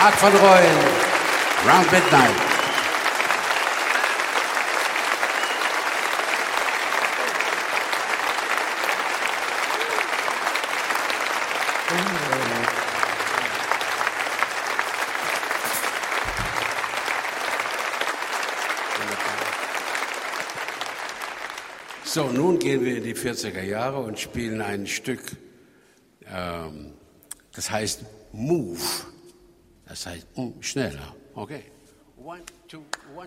Art van Rooyen, Round Midnight. So, nun gehen wir in die 40er Jahre und spielen ein Stück, das heißt Move. Das heißt schneller. Okay. 1, 2, 1.